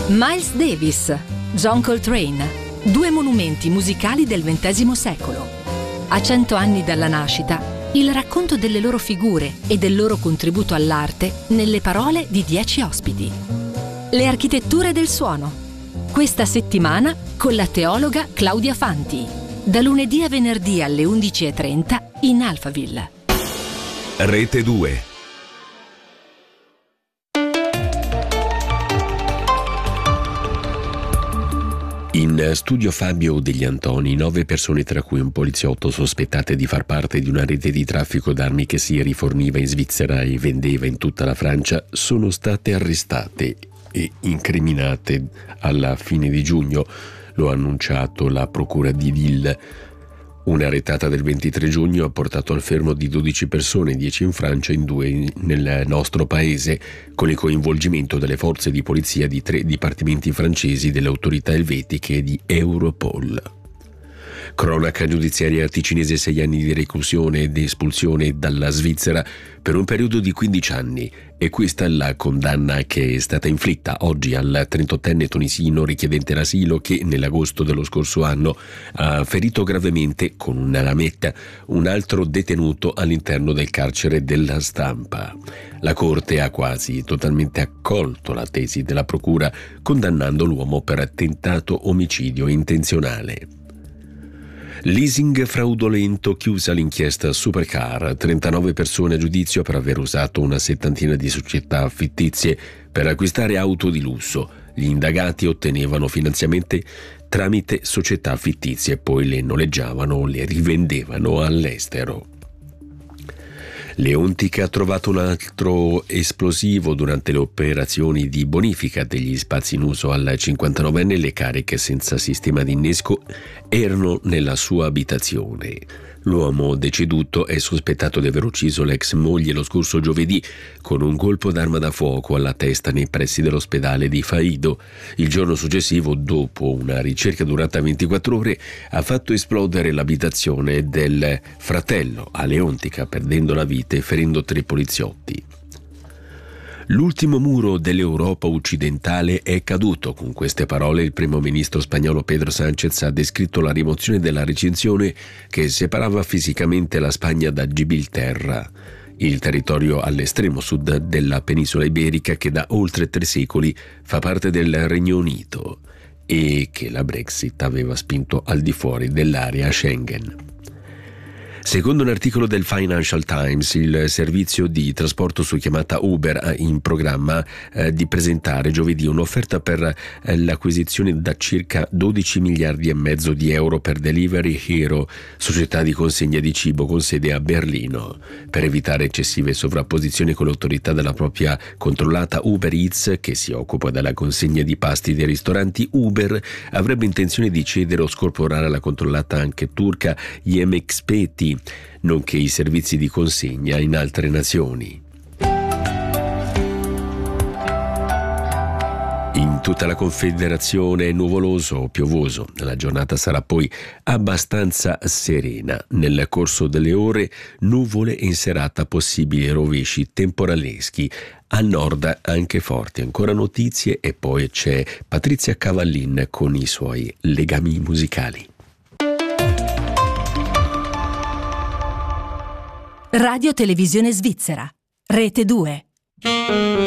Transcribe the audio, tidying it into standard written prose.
Miles Davis, John Coltrane, due monumenti musicali del XX secolo. A 100 anni dalla nascita, il racconto delle loro figure e del loro contributo all'arte nelle parole di 10 ospiti. Le architetture del suono. Questa settimana con la teologa Claudia Fanti. Da lunedì a venerdì alle 11:30 in Alphaville. Rete 2. In studio Fabio degli Antoni, 9 persone, tra cui un poliziotto, sospettate di far parte di una rete di traffico d'armi che si riforniva in Svizzera e vendeva in tutta la Francia, sono state arrestate e incriminate alla fine di giugno. Lo ha annunciato la procura di Lille. Una retata del 23 giugno ha portato al fermo di 12 persone, 10 in Francia e 2 nel nostro paese, con il coinvolgimento delle forze di polizia di 3 dipartimenti francesi, delle autorità elvetiche e di Europol. Cronaca giudiziaria ticinese: 6 anni di reclusione ed espulsione dalla Svizzera per un periodo di 15 anni. E questa è la condanna che è stata inflitta oggi al 38enne tunisino richiedente l'asilo che nell'agosto dello scorso anno ha ferito gravemente con una lametta un altro detenuto all'interno del carcere della Stampa. La Corte ha quasi totalmente accolto la tesi della procura, condannando l'uomo per tentato omicidio intenzionale. Leasing fraudolento, chiusa l'inchiesta Supercar, 39 persone a giudizio per aver usato una settantina di società fittizie per acquistare auto di lusso. Gli indagati ottenevano finanziamenti tramite società fittizie e poi le noleggiavano o le rivendevano all'estero. Leontica ha trovato un altro esplosivo durante le operazioni di bonifica degli spazi in uso al 59enne. Le cariche senza sistema di innesco erano nella sua abitazione. L'uomo deceduto è sospettato di aver ucciso l'ex moglie lo scorso giovedì con un colpo d'arma da fuoco alla testa nei pressi dell'ospedale di Faido. Il giorno successivo, dopo una ricerca durata 24 ore, ha fatto esplodere l'abitazione del fratello a Leontica, perdendo la vita e ferendo 3 poliziotti. L'ultimo muro dell'Europa occidentale è caduto. Con queste parole il primo ministro spagnolo Pedro Sánchez ha descritto la rimozione della recinzione che separava fisicamente la Spagna da Gibilterra, il territorio all'estremo sud della penisola iberica che da oltre 3 secoli fa parte del Regno Unito e che la Brexit aveva spinto al di fuori dell'area Schengen. Secondo un articolo del Financial Times, il servizio di trasporto su chiamata Uber ha in programma di presentare giovedì un'offerta per l'acquisizione da circa 12 miliardi e mezzo di euro per Delivery Hero, società di consegna di cibo con sede a Berlino. Per evitare eccessive sovrapposizioni con l'autorità della propria controllata Uber Eats, che si occupa della consegna di pasti dei ristoranti, Uber avrebbe intenzione di cedere o scorporare la controllata anche turca Yemeksepeti, nonché i servizi di consegna in altre nazioni. In tutta la Confederazione è nuvoloso o piovoso. La giornata sarà poi abbastanza serena. Nel corso delle ore nuvole e in serata possibili rovesci temporaleschi. A nord anche forti. Ancora notizie e poi c'è Patrizia Cavallin con i suoi legami musicali. Radio Televisione Svizzera, Rete 2.